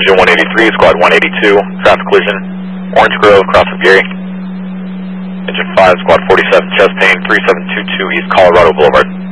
Engine 183, Squad 182, traffic collision, Orange Grove, crossing Gary. Engine 5, Squad 47, chest pain, 3722 East Colorado Boulevard.